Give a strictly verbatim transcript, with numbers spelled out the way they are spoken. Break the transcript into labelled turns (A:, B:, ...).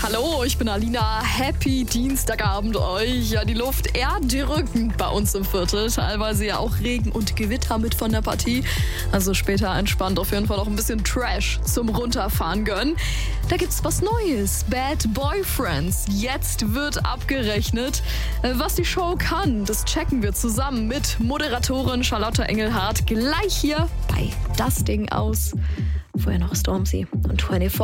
A: Hallo, ich bin Alina. Happy Dienstagabend euch. Ja, die Luft eher drückend bei uns im Viertel. Teilweise ja auch Regen und Gewitter mit von der Partie. Also später entspannt auf jeden Fall noch ein bisschen Trash zum Runterfahren gönnen. Da gibt's was Neues. Bad Boyfriends. Jetzt wird abgerechnet. Was die Show kann, das checken wir zusammen mit Moderatorin Charlotte Engelhardt gleich hier bei Das Ding aus. Vorher noch Stormzy und vierundzwanzig